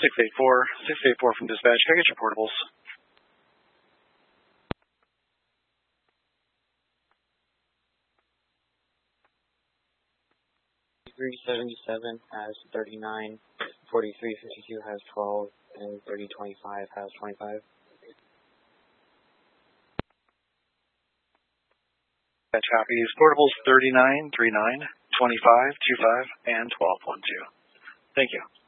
684 from dispatch. Can I get your portables? 377 has 39, 4352 has 12, and 3025 has 25. Dispatch copies. Portables 39, 39, 25, 25, and 12, 12. Thank you.